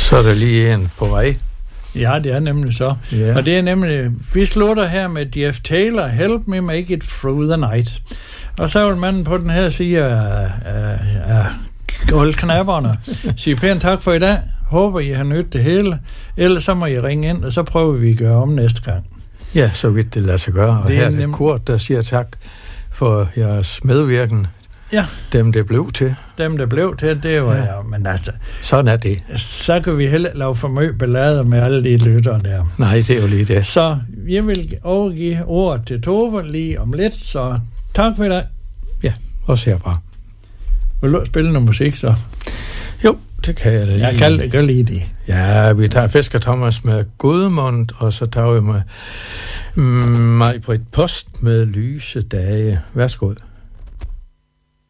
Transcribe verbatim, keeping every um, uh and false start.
Så er der lige en på vej. Ja, det er nemlig så. Ja. Og det er nemlig, vi slutter her med Jeff Taylor, Help Me Make It Through the Night. Og så vil manden på den her side af, af, af goldknapperne sige pænt tak for i dag. Håber, I har nydt det hele. Ellers så må I ringe ind, og så prøver vi at gøre om næste gang. Ja, så vidt det lader sig gøre. Og det her er er det nem- Kurt, der siger tak for jeres medvirken. Ja. Dem, det blev til. Dem, der blev til, det var ja. jeg. Men altså, sådan er det. Så kan vi heller lave for meget ballade med alle de lyttere der. Nej, det er jo lige det. Så jeg vil overgive ordet til Tove lige om lidt, så tak for i dag. Ja, også herfra. Vil du spille noget musik så? Jo, det kan jeg da lige. Jeg kan gøre lige det. Ja, vi tager Fisker Thomas med Gudmund, og så tager vi med Maj-Britt Post med Lyse Dage. Værsgo.